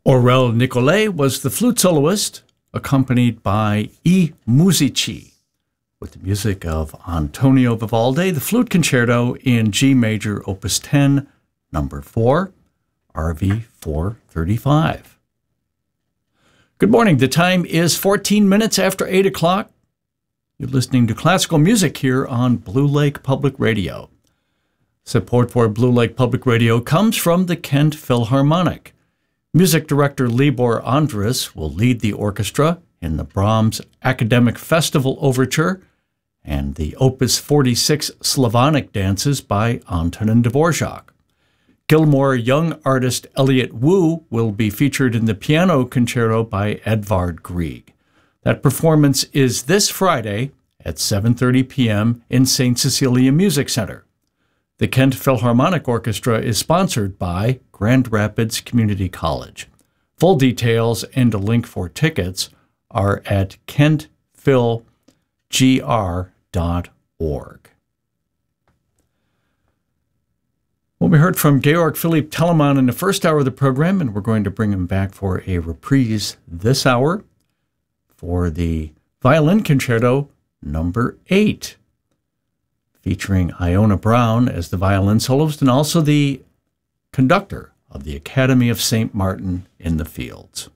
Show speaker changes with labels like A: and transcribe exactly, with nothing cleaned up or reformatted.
A: Aurel Nicolai was the flute soloist, accompanied by I Musici, with the music of Antonio Vivaldi, the Flute Concerto in G major, opus ten, number four, R V four thirty-five. Good morning. The time is fourteen minutes after eight o'clock. You're listening to classical music here on Blue Lake Public Radio. Support for Blue Lake Public Radio comes from the Kent Philharmonic. Music director Libor Andrus will lead the orchestra in the Brahms Academic Festival Overture and the Opus forty-six Slavonic dances by Antonin Dvorak. Gilmore young artist Elliott Wu will be featured in the piano concerto by Edvard Grieg. That performance is this Friday at seven thirty p.m. in Saint Cecilia Music Center. The Kent Philharmonic Orchestra is sponsored by Grand Rapids Community College. Full details and a link for tickets are at kent phil g r dot org. Well, we heard from Georg Philipp Telemann in the first hour of the program, and we're going to bring him back for a reprise this hour for the Violin Concerto number eight, featuring Iona Brown as the violin soloist and also the conductor of the Academy of Saint Martin in the Fields.